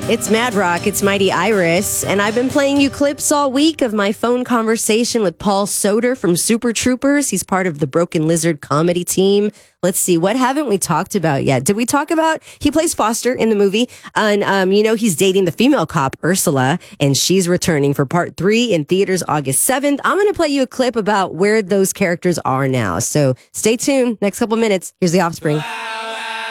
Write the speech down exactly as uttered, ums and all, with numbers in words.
It's Mad Rock, it's Mighty Iris, and I've been playing you clips all week of my phone conversation with Paul Soter from Super Troopers. He's part of the Broken Lizard comedy team. Let's see, what haven't we talked about yet? Did we talk about, he plays Foster in the movie, and um, you know he's dating the female cop, Ursula, and she's returning for part three in theaters August seventh. I'm going to play you a clip about where those characters are now, so stay tuned. Next couple minutes, here's The Offspring.